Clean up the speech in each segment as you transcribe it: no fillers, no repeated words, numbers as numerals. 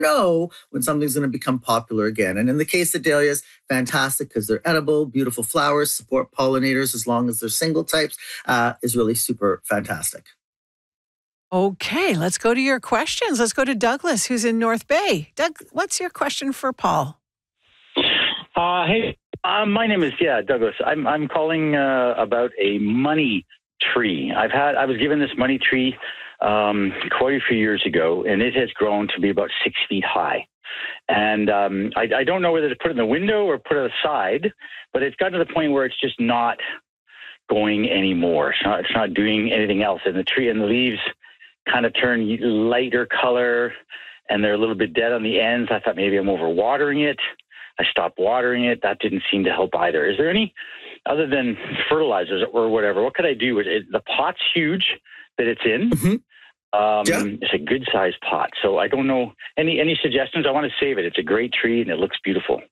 know when something's going to become popular again. And in the case of dahlias, fantastic because they're edible, beautiful flowers, support pollinators as long as they're single types, is really super fantastic. Okay, let's go to your questions. Let's go to Douglas, who's in North Bay. Doug, what's your question for Paul? Hey, my name is Douglas. I'm calling about a money tree. I was given this money tree quite a few years ago, and it has grown to be about 6 feet high. And I don't know whether to put it in the window or put it aside, but it's gotten to the point where it's just not going anymore. It's not doing anything else. And the tree and the leaves kind of turn lighter color, and they're a little bit dead on the ends. I thought maybe I'm overwatering it. I stopped watering it. That didn't seem to help either. Is there any, other than fertilizers or whatever, what could I do? The pot's huge that it's in. Mm-hmm. It's a good sized pot. So I don't know any suggestions. I want to save it. It's a great tree and it looks beautiful.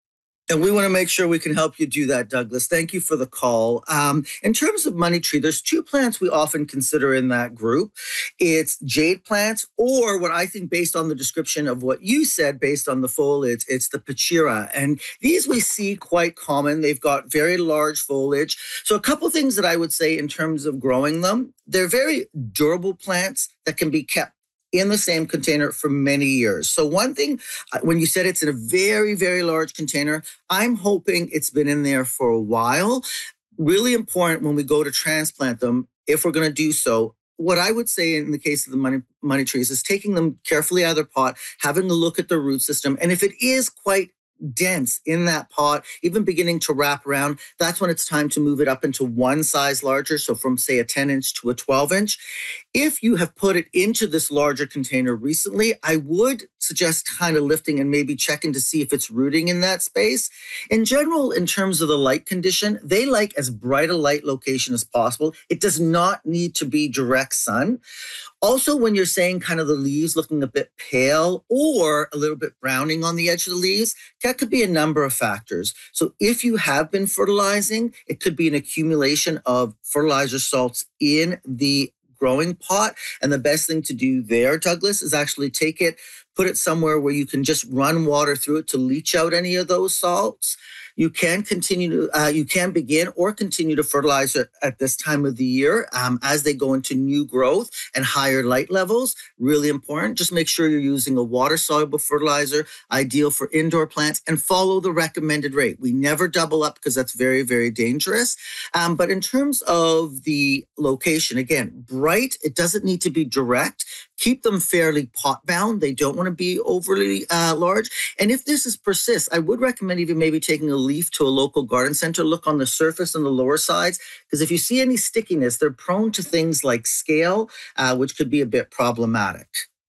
And we want to make sure we can help you do that, Douglas. Thank you for the call. In terms of money tree, there's 2 plants we often consider in that group. It's jade plants, or what I think based on the description of what you said, based on the foliage, it's the Pachira. And these we see quite common. They've got very large foliage. So a couple things that I would say in terms of growing them, they're very durable plants that can be kept in the same container for many years. So one thing, when you said it's in a very, very large container, I'm hoping it's been in there for a while. Really important when we go to transplant them, if we're going to do so, what I would say in the case of the money trees is taking them carefully out of their pot, having a look at the root system. And if it is quite dense in that pot, even beginning to wrap around, that's when it's time to move it up into one size larger. So from say a 10-inch to a 12-inch. If you have put it into this larger container recently, I would suggest kind of lifting and maybe checking to see if it's rooting in that space. In general, in terms of the light condition, they like as bright a light location as possible. It does not need to be direct sun. Also, when you're saying kind of the leaves looking a bit pale or a little bit browning on the edge of the leaves, that could be a number of factors. So if you have been fertilizing, it could be an accumulation of fertilizer salts in the growing pot. And the best thing to do there, Douglas, is actually take it, put it somewhere where you can just run water through it to leach out any of those salts. You can you can begin or continue to fertilize it at this time of the year as they go into new growth and higher light levels. Really important. Just make sure you're using a water-soluble fertilizer, ideal for indoor plants, and follow the recommended rate. We never double up because that's very, very dangerous. But in terms of the location, again, bright, it doesn't need to be direct. Keep them fairly pot-bound. They don't want to be overly large. And if this persists, I would recommend even maybe taking a leaf to a local garden center, look on the surface and the lower sides, because if you see any stickiness, they're prone to things like scale, which could be a bit problematic.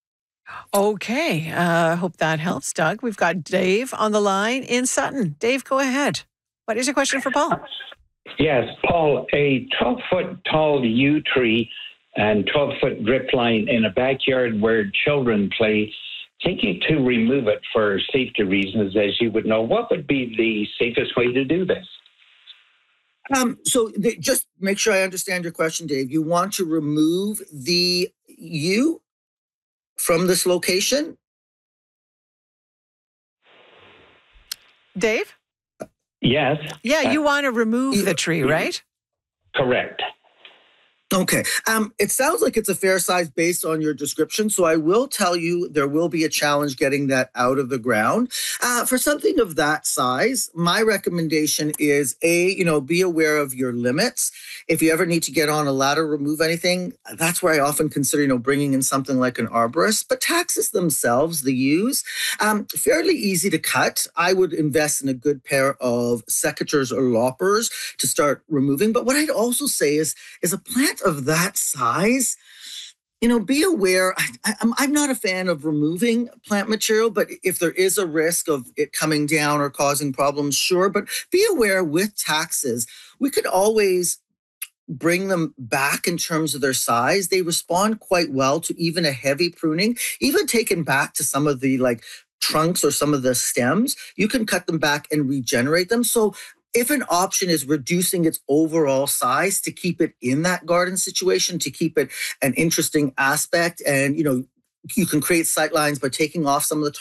Okay, hope that helps, Doug. We've got Dave on the line in Sutton. Dave, go ahead. What is your question for Paul? Yes, Paul, a 12-foot tall yew tree and 12-foot drip line in a backyard where children play. Thinking to remove it for safety reasons, as you would know, what would be the safest way to do this? Just make sure I understand your question, Dave. You want to remove the yew from this location? Dave? Yes. Yeah, you want to remove the tree, right? Correct. Okay. It sounds like it's a fair size based on your description. So I will tell you there will be a challenge getting that out of the ground. For something of that size, my recommendation is be aware of your limits. If you ever need to get on a ladder, remove anything, that's where I often consider, bringing in something like an arborist. But taxus themselves, the yews, fairly easy to cut. I would invest in a good pair of secateurs or loppers to start removing. But what I'd also say is a plant of that size, be aware. I'm not a fan of removing plant material, but if there is a risk of it coming down or causing problems, sure. But be aware with taxes, we could always bring them back in terms of their size. They respond quite well to even a heavy pruning, even taken back to some of the trunks or some of the stems. You can cut them back and regenerate them. So if an option is reducing its overall size to keep it in that garden situation, to keep it an interesting aspect and, You can create sight lines by taking off some of the